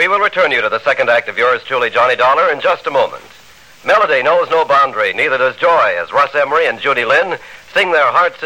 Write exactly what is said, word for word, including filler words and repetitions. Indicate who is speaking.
Speaker 1: We will return you to the second act of yours truly, Johnny Dollar, in just a moment. Melody knows no boundary, neither does joy, as Russ Emery and Judy Lynn sing their hearts